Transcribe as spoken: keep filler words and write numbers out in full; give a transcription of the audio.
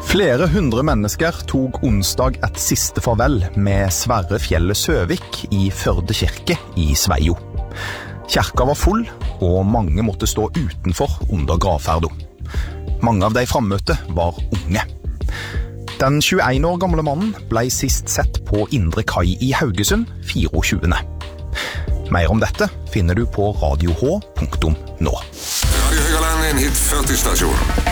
Flere hundre mennesker tog onsdag et siste farvel med Sverre Fjellet Søvik i Førde kirke i Sveio. Kirka var full, og mange måtte stå utenfor under gravferda. Mange av de frammøtte var unge. Den tjueen år gamle mannen ble sist sett på Indre Kai i Haugesund tjuefire. Mer om dette finner du på radio h punktum nå. Radio Høgaland, en hit førti stasjon.